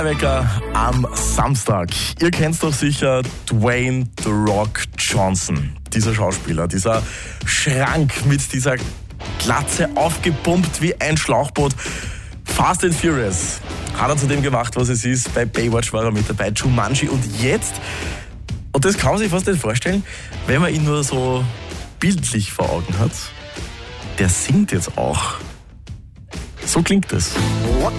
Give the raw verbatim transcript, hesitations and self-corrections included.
Wecker am Samstag. Ihr kennt doch sicher Dwayne The Rock Johnson, dieser Schauspieler, dieser Schrank mit dieser Glatze, aufgepumpt wie ein Schlauchboot. Fast and Furious hat er zu dem gemacht, was es ist. Bei Baywatch war er mit dabei, Jumanji und jetzt, und das kann man sich fast nicht vorstellen, wenn man ihn nur so bildlich vor Augen hat, der singt jetzt auch. So klingt es. What